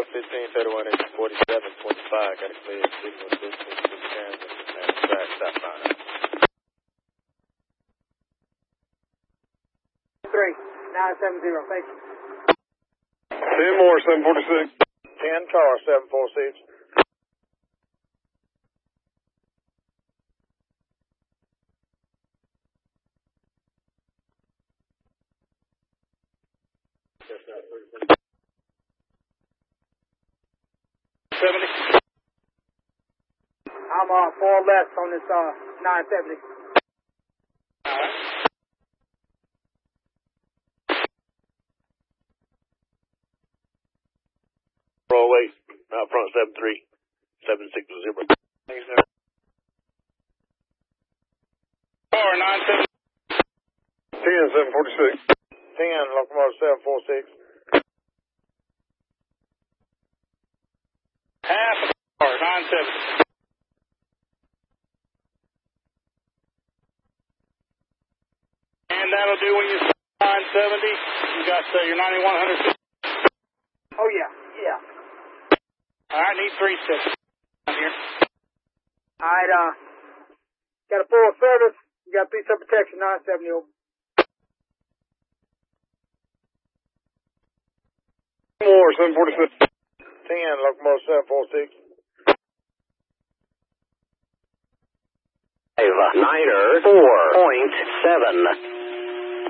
1531 47 25. Got a clear signal distance to Kansas and track stop line. 3970, thank you. 10 more, 746. 10 car, 746. I'm 4 left on this 970. Roll wait, out front 73 760. Thanks, sir. 970. 10 746. 10 locomotive 746. Half a car 970. And that'll do when you 970. You got your 9100. Oh yeah, yeah. Alright, need 3 steps down here. Alright, got a full service. You got 3 sub protection, 970 over. More 746. 10 locomotive 746. Niner 4.7.